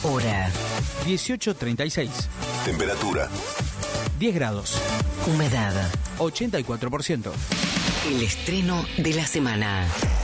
Hora 18:36. Temperatura 10 grados. Humedad 84%. El estreno de la semana.